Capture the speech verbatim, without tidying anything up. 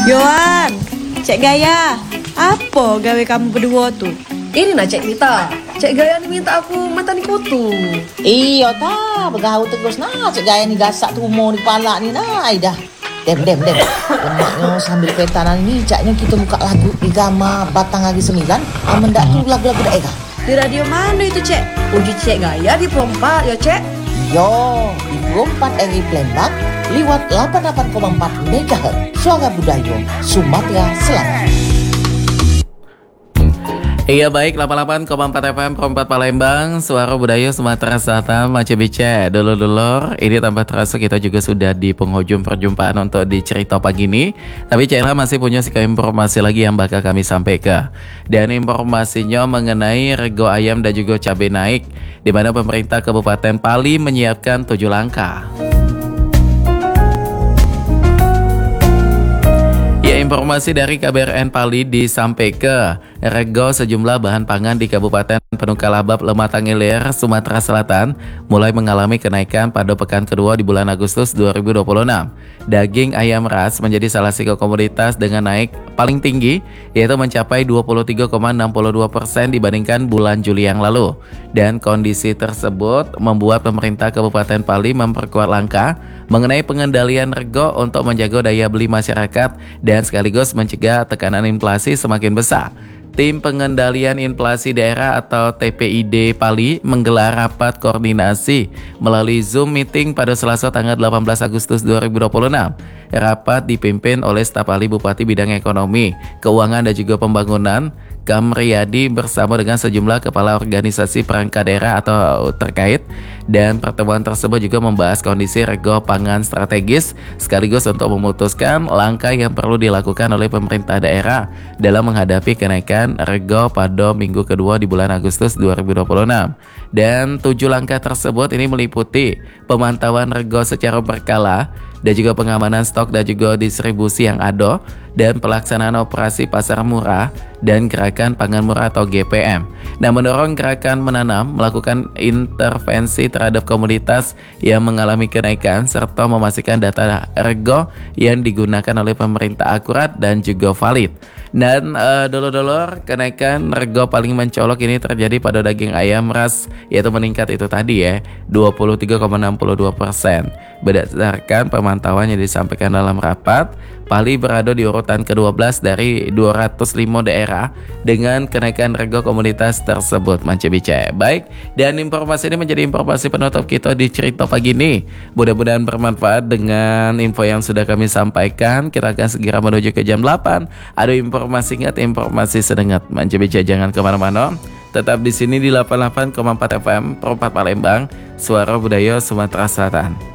Yohan, Cek Gaya, apa gawe kamu berdua tuh? Ini nak Cek Mita. Cek Gaya ni minta aku mata ni kutu. Iya ta, bergaul terus nah Cek Gaya ni gasak tumor di kepala ni nah. Ai dah. Dem dem dem. Lemaknya sambil petanan ni caknya kita buka lagu di Gama Batang Lagi Sembilan. Amen dak tu lagu-lagu daerah. Di radio mana itu, Cek? Uji Cek Gaya di Perempat ya Cek. Yo, di Perempat R I Palembang lewat delapan puluh delapan koma empat megahertz Suara Budaya Sumatera Selatan. Iya baik, delapan puluh delapan koma empat F M Perempat Palembang, Suara Budaya Sumatera Selatan, Macam bicara dulur-dulur. Ini tanpa terasa kita juga sudah di penghujung perjumpaan untuk di cerita pagi ini. Tapi Cera masih punya sikap informasi lagi yang bakal kami sampaikan. Dan informasinya mengenai rego ayam dan juga cabai naik, di mana pemerintah Kabupaten Pali menyiapkan tujuh langkah. Informasi dari K B R N Pali disampaikan rego sejumlah bahan pangan di Kabupaten Penuh Kalabab Lematang Ilir, Sumatera Selatan mulai mengalami kenaikan pada pekan kedua di bulan Agustus dua ribu dua puluh enam. Daging ayam ras menjadi salah satu komoditas dengan naik paling tinggi, yaitu mencapai dua puluh tiga koma enam dua persen dibandingkan bulan Juli yang lalu. Dan kondisi tersebut membuat pemerintah Kabupaten Pali memperkuat langkah mengenai pengendalian rego untuk menjaga daya beli masyarakat dan sekaligus mencegah tekanan inflasi semakin besar. Tim Pengendalian Inflasi Daerah atau T P I D Pali menggelar rapat koordinasi melalui Zoom meeting pada Selasa tanggal delapan belas Agustus dua ribu dua puluh enam. Rapat dipimpin oleh staf ahli Bupati Bidang Ekonomi, Keuangan dan juga Pembangunan Kamriyadi bersama dengan sejumlah kepala organisasi perangkat daerah atau terkait, dan pertemuan tersebut juga membahas kondisi rego pangan strategis sekaligus untuk memutuskan langkah yang perlu dilakukan oleh pemerintah daerah dalam menghadapi kenaikan rego pada minggu kedua di bulan Agustus dua ribu dua puluh enam. Dan tujuh langkah tersebut ini meliputi pemantauan rego secara berkala dan juga pengamanan stok dan juga distribusi yang ada, dan pelaksanaan operasi pasar murah dan gerakan pangan murah atau G P M. Nah, mendorong gerakan menanam, melakukan intervensi terhadap komoditas yang mengalami kenaikan, serta memastikan data rego yang digunakan oleh pemerintah akurat dan juga valid. Dan uh, dulur-dulur, kenaikan rego paling mencolok ini terjadi pada daging ayam ras, yaitu meningkat itu tadi ya, dua puluh tiga koma enam dua persen. Berdasarkan pemantauan yang disampaikan dalam rapat, Pali berada di urutan kedua belas dari dua ratus lima daerah dengan kenaikan rego komoditas tersebut. Macam bicara. Baik, dan informasi ini menjadi informasi penutup kita di cerita pagi ini. Mudah-mudahan bermanfaat dengan info yang sudah kami sampaikan. Kita akan segera menuju ke jam delapan. Ada informasi ingat, informasi sedengat. Macam bicara, jangan kemana-mana. Tetap di sini di delapan puluh delapan koma empat F M Perempat Palembang, Suara Budaya Sumatera Selatan.